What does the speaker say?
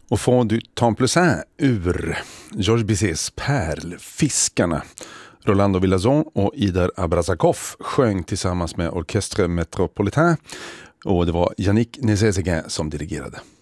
Och Fond du Templesin ur Georges Bizets Perle, Fiskarna. Rolando Villazon och Idar Abrazakov sjöng tillsammans med Orchestre Metropolitain och det var Yannick Nézet-Séguin som dirigerade.